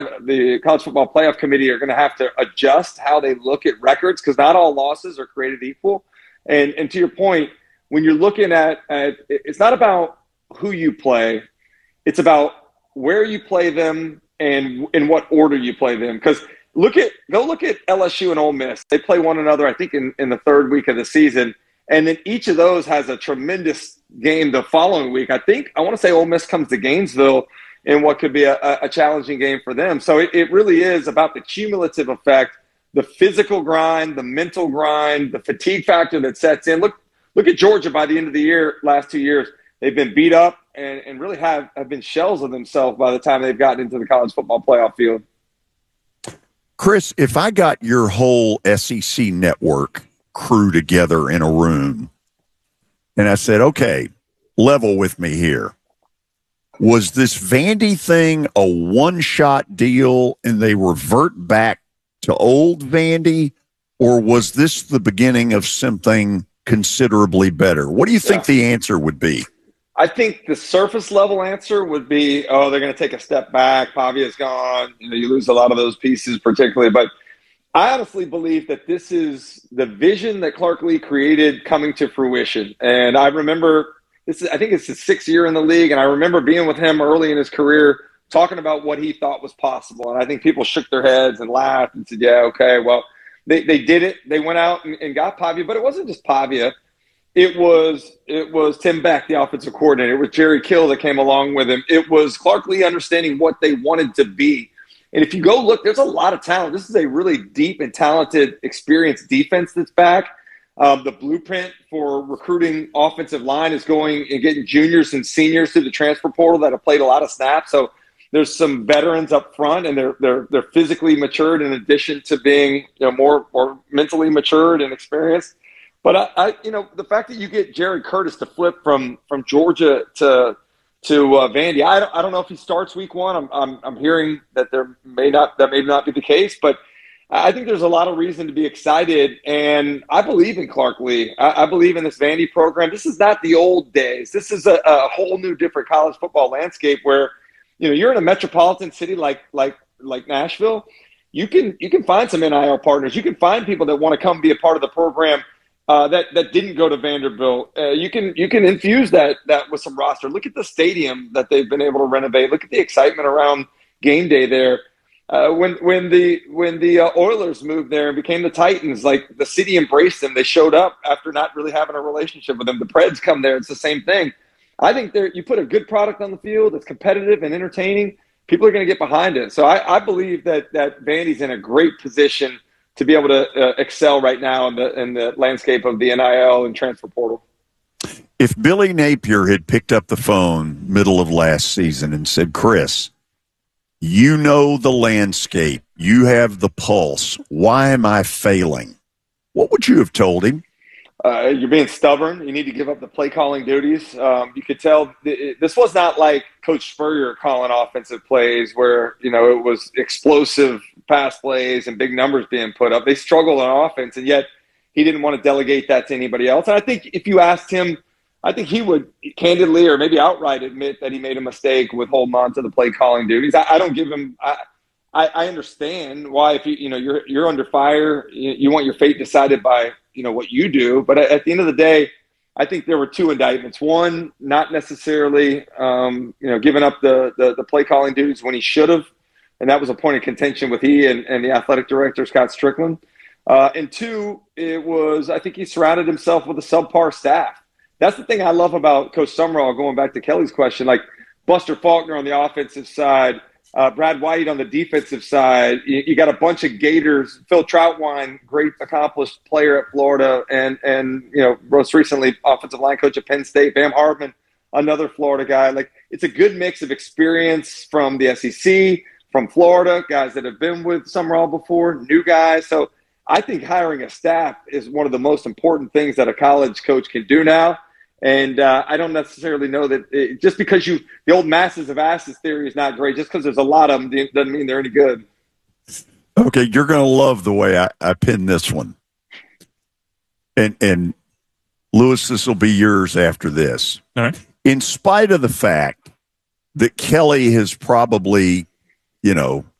the College Football Playoff Committee are going to have to adjust how they look at records because not all losses are created equal. And to your point, when you're looking at it's not about who you play, it's about where you play them and in what order you play them. Because go look at LSU and Ole Miss. They play one another, I think, in the third week of the season. And then each of those has a tremendous game the following week. I want to say Ole Miss comes to Gainesville in what could be a challenging game for them. So it really is about the cumulative effect, the physical grind, the mental grind, the fatigue factor that sets in. Look at Georgia by the end of the year, last 2 years. They've been beat up and really have been shells of themselves by the time they've gotten into the college football playoff field. Chris, if I got your whole SEC network crew together in a room and I said, okay, level with me here. Was this Vandy thing a one-shot deal and they revert back to old Vandy, or was this the beginning of something considerably better? What do you think the answer would be? I think the surface level answer would be, they're going to take a step back. Pavia's gone. You lose a lot of those pieces particularly. But I honestly believe that this is the vision that Clark Lea created coming to fruition. And I remember I think it's his 6th year in the league. And I remember being with him early in his career talking about what he thought was possible. And I think people shook their heads and laughed and said, yeah, okay, well, they did it. They went out and got Pavia. But it wasn't just Pavia. It was Tim Beck, the offensive coordinator. It was Jerry Kill that came along with him. It was Clark Lea understanding what they wanted to be. And if you go look, there's a lot of talent. This is a really deep and talented, experienced defense that's back. The blueprint for recruiting offensive line is going and getting juniors and seniors through the transfer portal that have played a lot of snaps. So there's some veterans up front, and they're physically matured in addition to being more mentally matured and experienced. But I the fact that you get Jerry Curtis to flip from Georgia to Vandy, I don't know if he starts week one. I'm hearing that may not be the case, but I think there's a lot of reason to be excited, and I believe in Clark Lea. I believe in this Vandy program. This is not the old days. This is a whole new, different college football landscape where you're in a metropolitan city like Nashville. You can find some NIL partners. You can find people that want to come be a part of the program. That didn't go to Vanderbilt. You can infuse that with some roster. Look at the stadium that they've been able to renovate. Look at the excitement around game day there. When the Oilers moved there and became the Titans, like the city embraced them. They showed up after not really having a relationship with them. The Preds come there. It's the same thing. I think you put a good product on the field that's competitive and entertaining, people are going to get behind it. So I believe that Vandy's in a great position to be able to excel right now in the landscape of the NIL and transfer portal. If Billy Napier had picked up the phone middle of last season and said, Chris, you know the landscape, you have the pulse, why am I failing? What would you have told him? You're being stubborn. You need to give up the play calling duties. You could tell this was not like Coach Spurrier calling offensive plays where, it was explosive pass plays and big numbers being put up. They struggled on offense, and yet he didn't want to delegate that to anybody else. And I think if you asked him, I think he would candidly or maybe outright admit that he made a mistake with holding on to the play calling duties. I don't give him I understand why if you're under fire, you want your fate decided by what you do. But at the end of the day, I think there were two indictments. One, not necessarily giving up the play calling duties when he should have, and that was a point of contention with he and the athletic director Scott Strickland. And two, I think he surrounded himself with a subpar staff. That's the thing I love about Coach Summerall, going back to Kelly's question, like Buster Faulkner on the offensive side, Brad White on the defensive side. You got a bunch of Gators. Phil Troutwine, great accomplished player at Florida, and most recently offensive line coach at Penn State. Bam Hartman, another Florida guy. Like, it's a good mix of experience from the SEC, from Florida, guys that have been with Summerall before, new guys. So I think hiring a staff is one of the most important things that a college coach can do now. And I don't necessarily know that just because the old masses of asses theory is not great, just because there's a lot of them doesn't mean they're any good. Okay, you're going to love the way I pin this one. And Lewis, this will be yours after this. All right. In spite of the fact that Kelly has probably,